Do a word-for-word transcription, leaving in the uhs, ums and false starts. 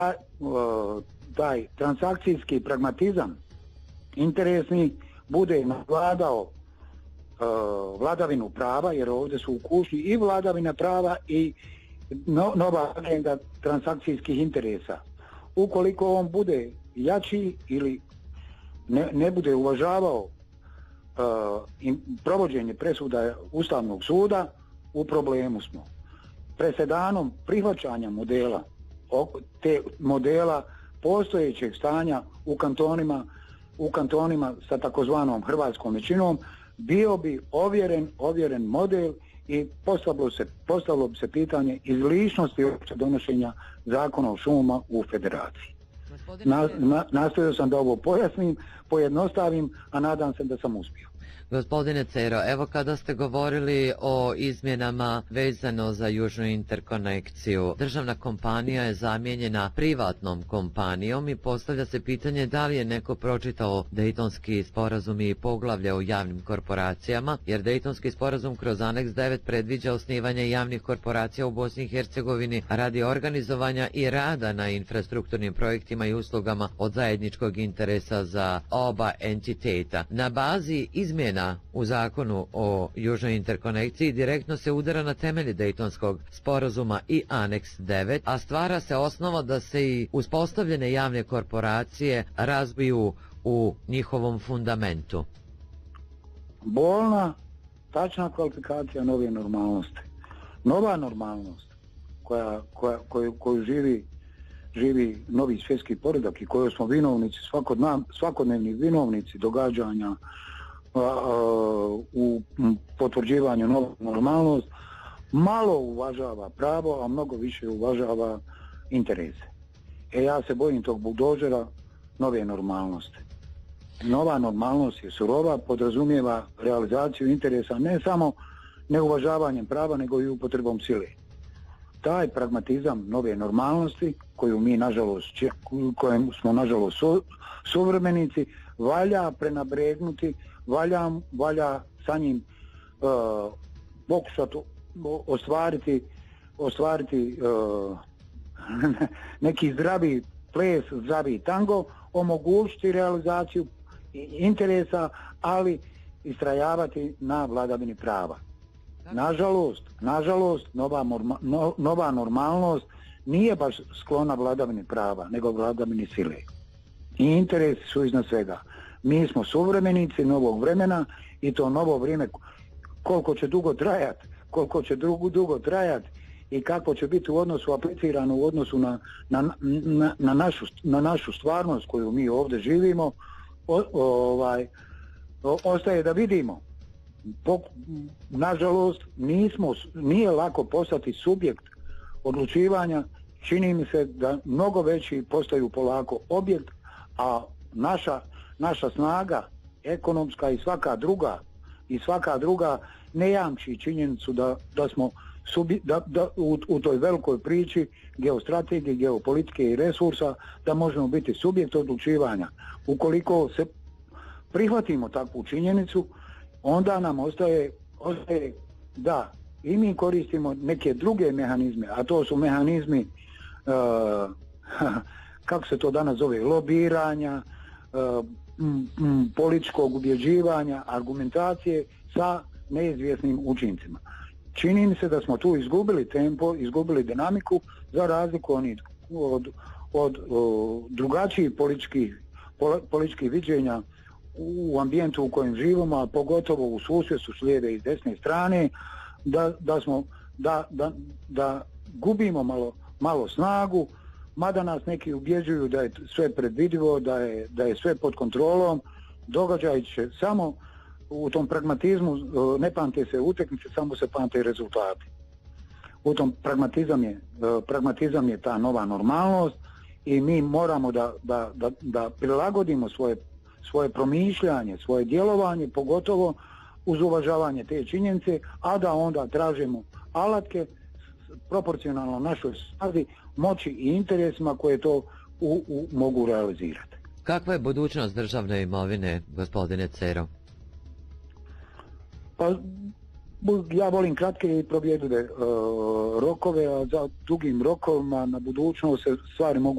taj transakcijski pragmatizam interesni bude nadvladao vladavinu prava, jer ovdje su u kušnji i vladavina prava i no, nova agenda transakcijskih interesa. Ukoliko on bude jači ili ne, ne bude uvažavao uh, in, provođenje presuda Ustavnog suda, u problemu smo. Presedanom prihvaćanja modela, te modela postojećeg stanja u kantonima, u kantonima sa takozvanom hrvatskom većinom, bio bi ovjeren, ovjeren model i postavilo se, postavilo bi se pitanje izlišnosti donošenja zakona o šumama u federaciji. Na, na, nastojao sam da ovo pojasnim, pojednostavim, a nadam se da sam uspio. Gospodine Cero, evo kada ste govorili o izmjenama vezano za južnu interkonekciju, državna kompanija je zamijenjena privatnom kompanijom i postavlja se pitanje da li je neko pročitao Dejtonski sporazum i poglavlje o javnim korporacijama, jer Dejtonski sporazum kroz aneks devet predviđa osnivanje javnih korporacija u Bosni i Hercegovini radi organizovanja i rada na infrastrukturnim projektima i uslugama od zajedničkog interesa za oba entiteta. Na bazi izmjena u zakonu o južnoj interkonekciji direktno se udara na temelji Dejtonskog sporazuma i aneks devet, a stvara se osnova da se i uspostavljene javne korporacije razbiju u njihovom fundamentu. Bolna, tačna kvalifikacija nove normalnosti. Nova normalnost koja, koja, koju, koju živi, živi novi svjetski poredak i koju smo vinovnici, svakodnevni vinovnici događanja u potvrđivanju nove normalnost, malo uvažava pravo, a mnogo više uvažava interese. E ja se bojim tog buldožera nove normalnosti. Nova normalnost je surova, podrazumijeva realizaciju interesa ne samo neuvažavanjem prava, nego i upotrebom sile. Taj pragmatizam nove normalnosti, koju mi nažalost, kojem smo nažalost su, suvremenici, valja prenabregnuti, valja, valja sa njim uh, pokušati ostvariti, ostvariti uh, neki zdravi ples, zdravi tango, omogućiti realizaciju interesa, ali istrajavati na vladavini prava. Nažalost, nažalost, nova, no, nova normalnost nije baš sklona vladavini prava, nego vladavini sile. I interesi su iznad svega. Mi smo suvremenici novog vremena i to novo vrijeme koliko će dugo trajati, koliko će dugo, dugo trajati i kako će biti u odnosu aplicirano u odnosu na, na, na, na, našu, na našu stvarnost koju mi ovdje živimo, o, ovaj, o, ostaje da vidimo. Po, nažalost, nismo, nije lako postati subjekt odlučivanja, čini mi se da mnogo veći postaju polako objekt, a naša, naša snaga, ekonomska i svaka druga, i svaka druga ne jamči činjenicu da, da smo subi, da, da, u, u toj velikoj priči geostrategije, geopolitike i resursa, da možemo biti subjekt odlučivanja. Ukoliko se prihvatimo takvu činjenicu, onda nam ostaje, ostaje da i mi koristimo neke druge mehanizme, a to su mehanizmi uh, kako se to danas zove, lobiranja, uh, m, m, političkog ubjeđivanja, argumentacije sa neizvjesnim učincima. Čini mi se da smo tu izgubili tempo, izgubili dinamiku za razliku od, od, od, od drugačijih političkih, političkih viđenja u ambijentu u kojem živimo, a pogotovo u susjedstvu s lijeve i desne strane, da, da, smo, da, da, da gubimo malo, malo snagu, mada nas neki ubjeđuju da je sve predvidivo, da je, da je sve pod kontrolom. Događaj će samo u tom pragmatizmu, ne pamte se utakmice, samo se pamte rezultati. U tom pragmatizam je, pragmatizam je ta nova normalnost i mi moramo da, da, da, da prilagodimo svoje svoje promišljanje, svoje djelovanje, pogotovo uz uvažavanje te činjenice, a da onda tražimo alatke proporcionalno našoj snazi, moći i interesima koje to u, u, mogu realizirati. Kakva je budućnost državne imovine, gospodine Cero? Pa, ja volim kratke i probjedljive uh, rokove, a za dugim rokovima na budućnost se stvari mogu